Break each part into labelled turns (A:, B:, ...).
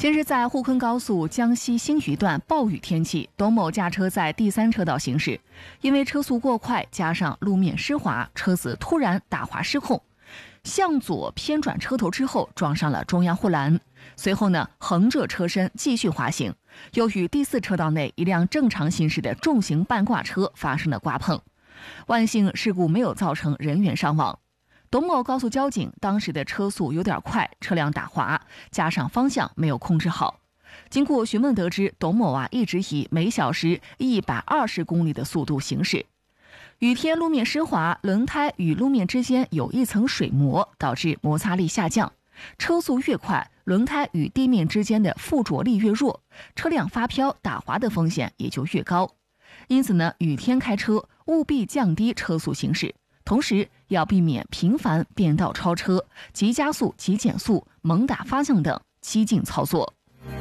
A: 近日，在沪昆高速江西新余段暴雨天气，董某驾车在第3车道行驶，因为车速过快，加上路面湿滑，车子突然打滑失控，向左偏转车头之后撞上了中央护栏，随后横着车身继续滑行，又与第4车道内一辆正常行驶的重型半挂车发生了刮碰。万幸事故没有造成人员伤亡。董某告诉交警，当时的车速有点快，车辆打滑，加上方向没有控制好。经过询问得知，董某一直以每小时120公里的速度行驶。雨天路面湿滑，轮胎与路面之间有一层水膜，导致摩擦力下降。车速越快，轮胎与地面之间的附着力越弱，车辆发飘打滑的风险也就越高。因此雨天开车务必降低车速行驶，同时要避免频繁变道超车、急加速、急减速、猛打方向等激进操作。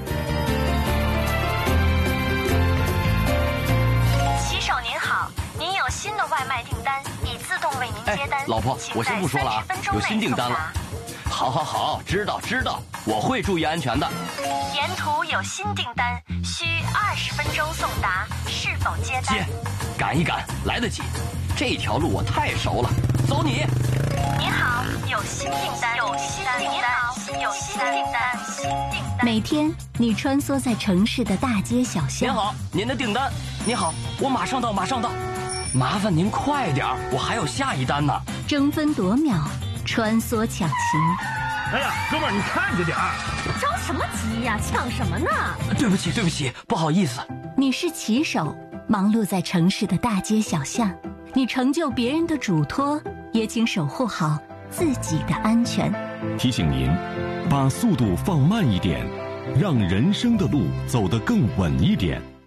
B: 骑手您好，您有新的外卖订单，已自动为您接单。
C: 老婆，我先不说了啊，有新订单了。好，知道，我会注意安全的。
B: 沿途有新订单，需20分钟送达，是否接单？
C: 赶一赶，来得及。这条路我太熟了，走你。
B: 您好，有新订单，有新订单。
D: 每天你穿梭在城市的大街小巷。
C: 您好，您的订单。您好，我马上到。麻烦您快点，我还有下一单呢。
D: 争分夺秒，穿梭抢行。
E: 哎呀，哥们儿，你看着点儿！
F: 着什么急呀？抢什么呢？
C: 对不起，不好意思。
D: 你是骑手，忙碌在城市的大街小巷，你成就别人的嘱托，也请守护好自己的安全。
G: 提醒您，把速度放慢一点，让人生的路走得更稳一点。